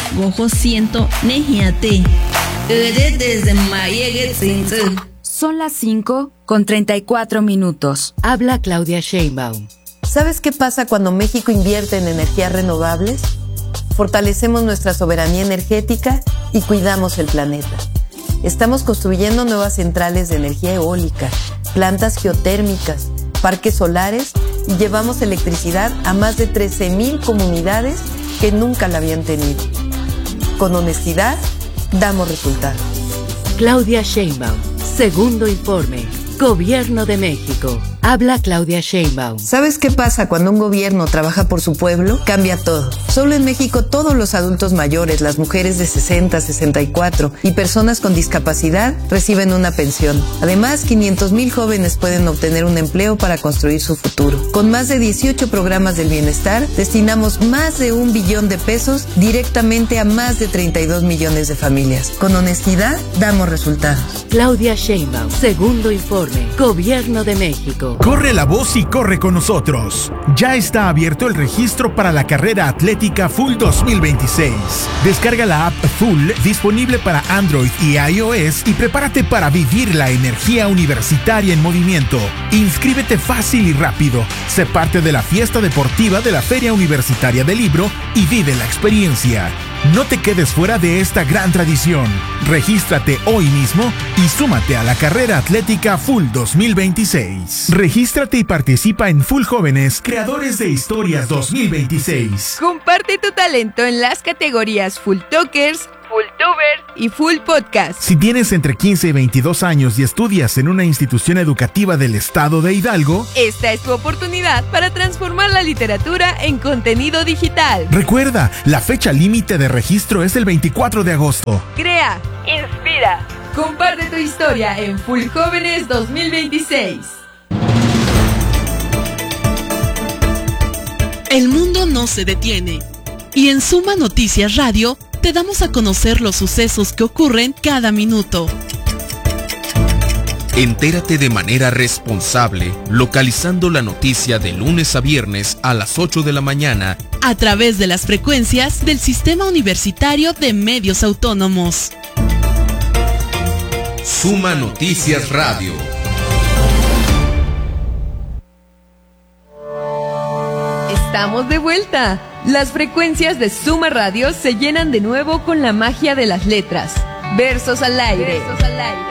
gojo siento nejiate. Son las 5:34. Habla Claudia Sheinbaum. ¿Sabes qué pasa cuando México invierte en energías renovables? Fortalecemos nuestra soberanía energética y cuidamos el planeta. Estamos construyendo nuevas centrales de energía eólica, plantas geotérmicas, parques solares y llevamos electricidad a más de 13,000 comunidades que nunca la habían tenido. Con honestidad, damos resultados. Claudia Sheinbaum. Segundo informe. Gobierno de México. Habla Claudia Sheinbaum. ¿Sabes qué pasa cuando un gobierno trabaja por su pueblo? Cambia todo. Solo en México todos los adultos mayores, las mujeres de 60, 64 y personas con discapacidad reciben una pensión. Además, 500,000 jóvenes pueden obtener un empleo para construir su futuro. Con más de 18 programas del bienestar, destinamos más de 1 billón de pesos directamente a más de 32 millones de familias. Con honestidad, damos resultados. Claudia Sheinbaum. Segundo informe. Gobierno de México. Corre la voz y corre con nosotros. Ya está abierto el registro para la carrera atlética Full 2026. Descarga la app Full disponible para Android y iOS y prepárate para vivir la energía universitaria en movimiento. Inscríbete fácil y rápido. Sé parte de la fiesta deportiva de la Feria Universitaria del Libro y vive la experiencia. No te quedes fuera de esta gran tradición. Regístrate hoy mismo y súmate a la carrera atlética Full 2026. Regístrate y participa en Full Jóvenes, Creadores de Historias 2026. Comparte tu talento en las categorías Full Talkers, Full Tubers y Full Podcast. Si tienes entre 15 y 22 años y estudias en una institución educativa del estado de Hidalgo, esta es tu oportunidad para transformar la literatura en contenido digital. Recuerda, la fecha límite de registro es el 24 de agosto. Crea, inspira, comparte tu historia en Full Jóvenes 2026. El mundo no se detiene. Y en Suma Noticias Radio te damos a conocer los sucesos que ocurren cada minuto. Entérate de manera responsable, localizando la noticia de lunes a viernes a las 8 de la mañana a través de las frecuencias del Sistema Universitario de Medios Autónomos. Suma Noticias Radio. Estamos de vuelta. Las frecuencias de Suma Radio se llenan de nuevo con la magia de las letras. Versos al aire. Versos al aire.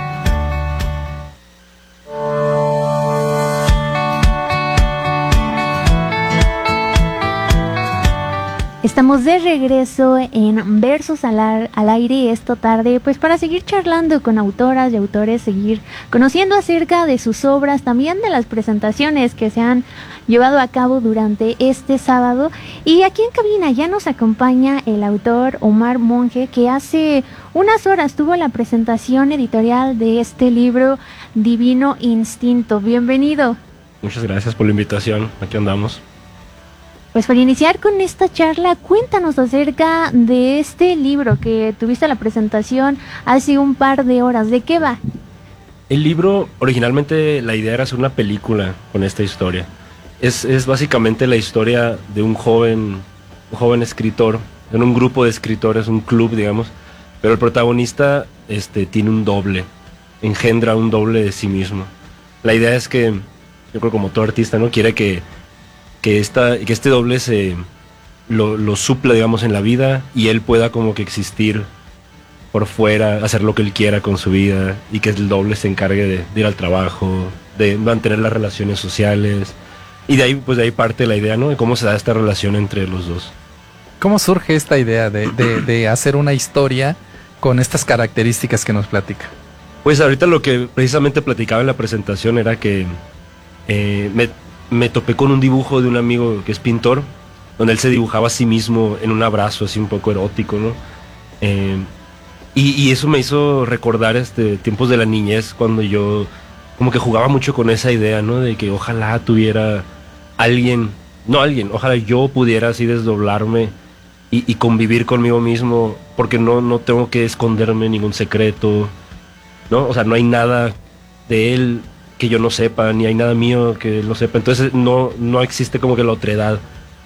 Estamos de regreso en Versos al Aire esta tarde, pues para seguir charlando con autoras y autores, seguir conociendo acerca de sus obras, también de las presentaciones que se han llevado a cabo durante este sábado. Y aquí en cabina ya nos acompaña el autor Omar Monge, que hace unas horas tuvo la presentación editorial de este libro Divino Instinto. Bienvenido. Muchas gracias por la invitación, aquí andamos. Pues para iniciar con esta charla, cuéntanos acerca de este libro que tuviste la presentación hace un par de horas. ¿De qué va? El libro, originalmente la idea era hacer una película con esta historia. Es básicamente la historia de un joven escritor, en un grupo de escritores, un club, digamos, pero el protagonista tiene un doble, engendra un doble de sí mismo. La idea es que, yo creo como todo artista, ¿no? Quiere que este doble lo supla, digamos, en la vida y él pueda como que existir por fuera, hacer lo que él quiera con su vida y que el doble se encargue de ir al trabajo, de mantener las relaciones sociales. Y de ahí parte la idea, ¿no? De cómo se da esta relación entre los dos. ¿Cómo surge esta idea de hacer una historia con estas características que nos platica? Pues ahorita lo que precisamente platicaba en la presentación era que me topé con un dibujo de un amigo que es pintor, donde él se dibujaba a sí mismo en un abrazo así un poco erótico, ¿no? Y eso me hizo recordar tiempos de la niñez, cuando yo como que jugaba mucho con esa idea, ¿no? De que ojalá tuviera ojalá yo pudiera así desdoblarme y convivir conmigo mismo, porque no tengo que esconderme ningún secreto, ¿no? O sea, no hay nada de él que yo no sepa, ni hay nada mío que él no sepa. Entonces no existe como que la otredad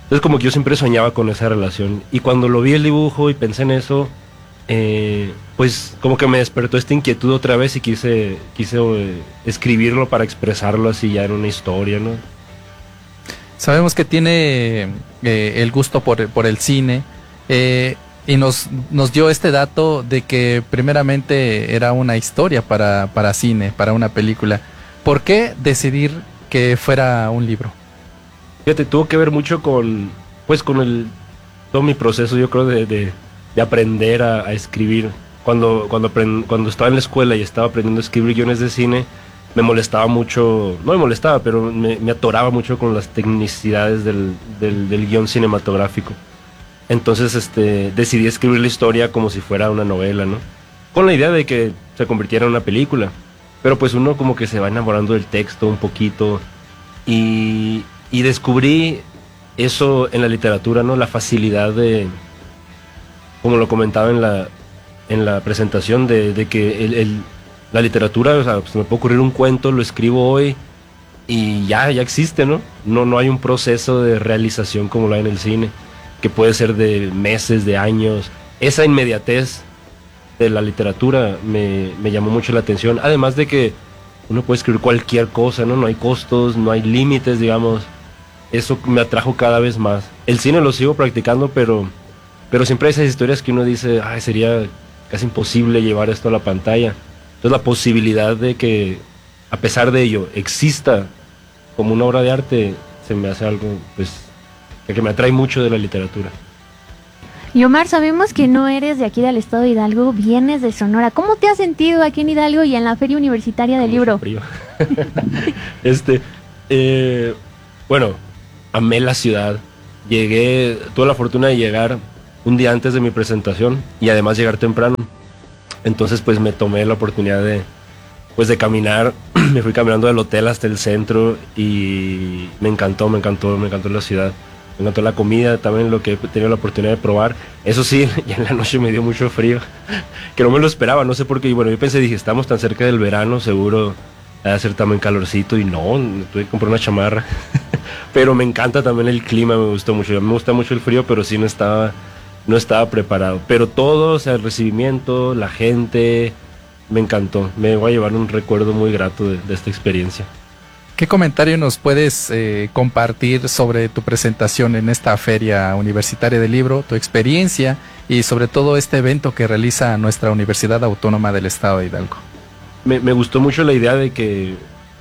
Entonces como que yo siempre soñaba con esa relación. Y cuando lo vi el dibujo y pensé en eso, pues como que me despertó esta inquietud otra vez y quise escribirlo para expresarlo así ya en una historia, ¿no? Sabemos que tiene el gusto por el cine y nos dio este dato de que primeramente era una historia para cine, para una película. ¿Por qué decidir que fuera un libro? Fíjate, tuvo que ver mucho con todo mi proceso, yo creo, de aprender a escribir. Cuando estaba en la escuela y estaba aprendiendo a escribir guiones de cine, me molestaba mucho, no me molestaba, pero me atoraba mucho con las tecnicidades del guión cinematográfico. Entonces decidí escribir la historia como si fuera una novela, ¿no? Con la idea de que se convirtiera en una película. Pero pues uno como que se va enamorando del texto un poquito y descubrí eso en la literatura, ¿no? La facilidad de, como lo comentaba en la presentación, de que la literatura, o sea, pues me puede ocurrir un cuento, lo escribo hoy y ya existe, ¿no? No hay un proceso de realización como lo hay en el cine, que puede ser de meses, de años. Esa inmediatez de la literatura me llamó mucho la atención, además de que uno puede escribir cualquier cosa, ¿no? No hay costos, no hay límites, digamos. Eso me atrajo cada vez más. El cine lo sigo practicando, pero siempre hay esas historias que uno dice, ay, sería casi imposible llevar esto a la pantalla. Entonces la posibilidad de que, a pesar de ello, exista como una obra de arte, se me hace algo, pues, que me atrae mucho de la literatura. Y Omar, sabemos que no eres de aquí del estado de Hidalgo, vienes de Sonora. ¿Cómo te has sentido aquí en Hidalgo y en la Feria Universitaria del Libro? Frío. Bueno, amé la ciudad. Tuve la fortuna de llegar un día antes de mi presentación y además llegar temprano. Entonces pues me tomé la oportunidad de caminar. Me fui caminando del hotel hasta el centro y me encantó la ciudad. Me encantó la comida, también lo que he tenido la oportunidad de probar. Eso sí, ya en la noche me dio mucho frío, que no me lo esperaba, no sé por qué. Y bueno, yo dije, estamos tan cerca del verano, seguro va a ser también calorcito, y no, tuve que comprar una chamarra. Pero me encanta también el clima, me gustó mucho. Me gusta mucho el frío, pero sí no estaba preparado. Pero todo, o sea, el recibimiento, la gente, me encantó. Me voy a llevar un recuerdo muy grato de esta experiencia. ¿Qué comentario nos puedes compartir sobre tu presentación en esta Feria Universitaria del Libro, tu experiencia y sobre todo este evento que realiza nuestra Universidad Autónoma del Estado de Hidalgo? Me gustó mucho la idea de que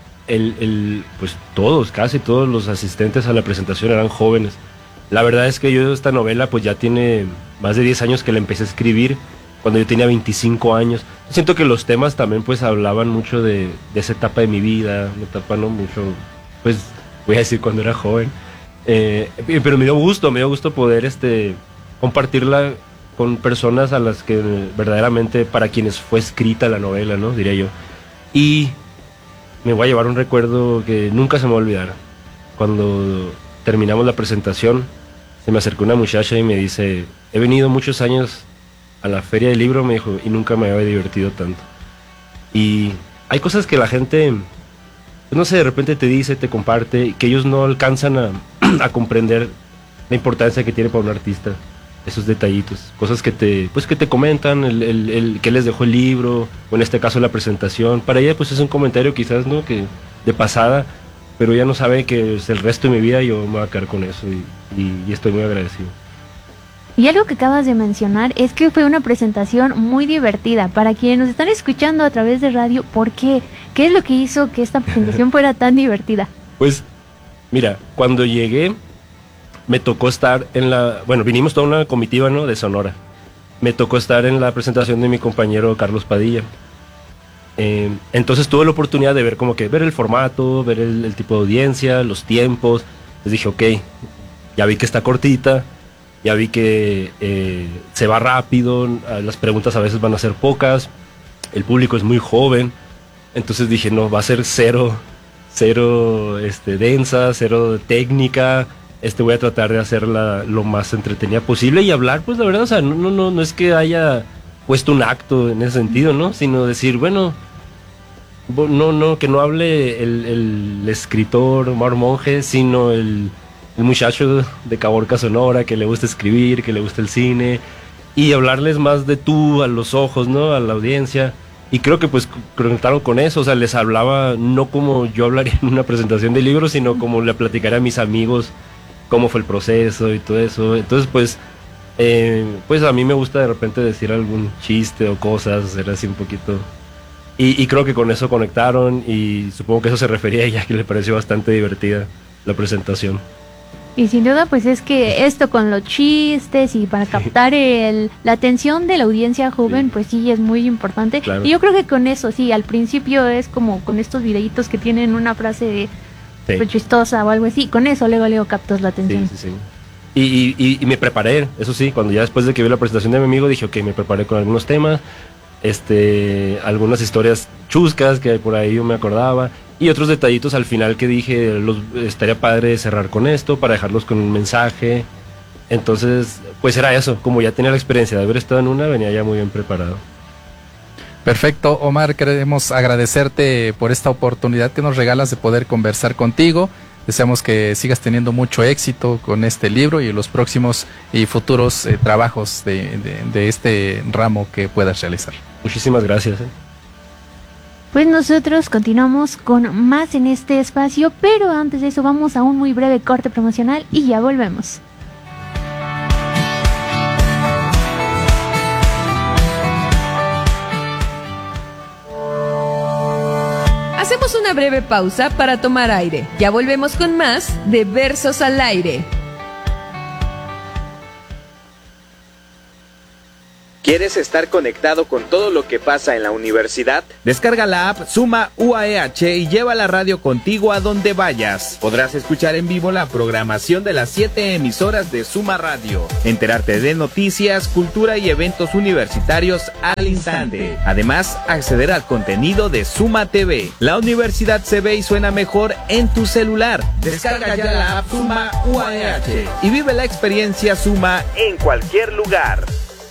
pues casi todos los asistentes a la presentación eran jóvenes. La verdad es que yo esta novela pues ya tiene más de 10 años que la empecé a escribir, cuando yo tenía 25 años. Siento que los temas también pues hablaban mucho de esa etapa de mi vida, una etapa no mucho, pues voy a decir cuando era joven. Pero me dio gusto poder compartirla con personas a las que verdaderamente, para quienes fue escrita la novela, ¿no? Diría yo. Y me voy a llevar un recuerdo que nunca se me va a olvidar. Cuando terminamos la presentación, se me acercó una muchacha y me dice, he venido muchos años a la Feria del Libro, me dijo, y nunca me había divertido tanto. Y hay cosas que la gente, no sé, de repente te dice, te comparte, que ellos no alcanzan a comprender la importancia que tiene para un artista, esos detallitos, cosas que te comentan, el que les dejó el libro, o en este caso la presentación. Para ella pues es un comentario quizás, ¿no?, que de pasada, pero ella no sabe que es el resto de mi vida yo me voy a quedar con eso, y estoy muy agradecido. Y algo que acabas de mencionar es que fue una presentación muy divertida. Para quienes nos están escuchando a través de radio, ¿por qué? ¿Qué es lo que hizo que esta presentación fuera tan divertida? Pues, mira, cuando llegué, me tocó estar vinimos toda una comitiva, ¿no?, de Sonora. Me tocó estar en la presentación de mi compañero Carlos Padilla. Entonces tuve la oportunidad de ver el formato, ver el tipo de audiencia, los tiempos. Les dije, ok, ya vi que está cortita, ya vi que se va rápido, las preguntas a veces van a ser pocas, el público es muy joven. Entonces dije, no, va a ser cero densa, cero técnica. Voy a tratar de hacerla lo más entretenida posible y hablar, pues la verdad, o sea, no es que haya puesto un acto en ese sentido, ¿no? Sino decir, bueno, que no hable el escritor Omar Monge, sino el muchacho de Caborca, Sonora, que le gusta escribir, que le gusta el cine, y hablarles más de tú a los ojos, ¿no? A la audiencia. Y creo que pues conectaron con eso, o sea, les hablaba no como yo hablaría en una presentación de libros, sino como le platicaría a mis amigos cómo fue el proceso y todo eso. Entonces pues a mí me gusta de repente decir algún chiste o cosas, hacer así un poquito. Y creo que con eso conectaron, y supongo que eso se refería a ella, que le pareció bastante divertida la presentación. Y sin duda pues es que esto con los chistes y para captar la atención de la audiencia joven, sí, pues sí es muy importante. Claro. Y yo creo que con eso sí, al principio es como con estos videitos que tienen una frase sí, chistosa o algo así, con eso luego captas la atención. Sí. Y me preparé, eso sí, cuando ya después de que vi la presentación de mi amigo dije, ok, me preparé con algunos temas, algunas historias chuscas que por ahí yo me acordaba, y otros detallitos al final que dije, estaría padre cerrar con esto para dejarlos con un mensaje. Entonces pues era eso, como ya tenía la experiencia de haber estado en una, venía ya muy bien preparado. Perfecto, Omar, queremos agradecerte por esta oportunidad que nos regalas de poder conversar contigo. Deseamos que sigas teniendo mucho éxito con este libro y los próximos y futuros trabajos de este ramo que puedas realizar. Muchísimas gracias. Pues nosotros continuamos con más en este espacio, pero antes de eso vamos a un muy breve corte promocional y ya volvemos. Hacemos una breve pausa para tomar aire. Ya volvemos con más de Versos al Aire. ¿Quieres estar conectado con todo lo que pasa en la universidad? Descarga la app Suma UAEH y lleva la radio contigo a donde vayas. Podrás escuchar en vivo la programación de las 7 emisoras de Suma Radio, enterarte de noticias, cultura y eventos universitarios al instante. Además, acceder al contenido de Suma TV. La universidad se ve y suena mejor en tu celular. Descarga ya la app Suma UAEH y vive la experiencia Suma en cualquier lugar.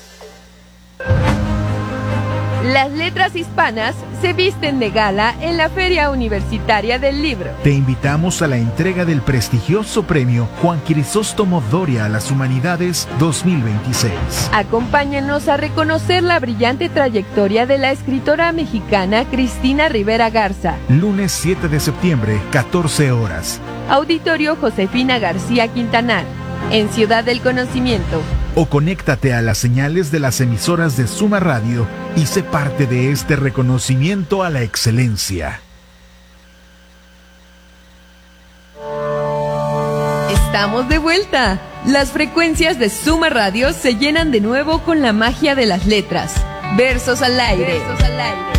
Las letras hispanas se visten de gala en la Feria Universitaria del Libro. Te invitamos a la entrega del prestigioso premio Juan Crisóstomo Doria a las Humanidades 2026. Acompáñanos a reconocer la brillante trayectoria de la escritora mexicana Cristina Rivera Garza. Lunes 7 de septiembre, 14 horas. Auditorio Josefina García Quintanar, en Ciudad del Conocimiento. O conéctate a las señales de las emisoras de Suma Radio y sé parte de este reconocimiento a la excelencia. Estamos de vuelta. Las frecuencias de Suma Radio se llenan de nuevo con la magia de las letras. Versos al aire. Versos al aire.